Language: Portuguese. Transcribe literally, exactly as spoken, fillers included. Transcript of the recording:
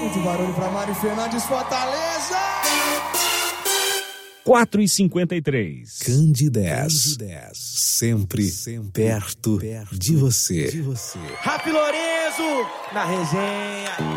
Muito barulho pra Mari Fernandes, Fortaleza! quatro e cinquenta e três. Candidez. Sempre, sempre perto, perto de você. Rafi Lorenzo, na resenha.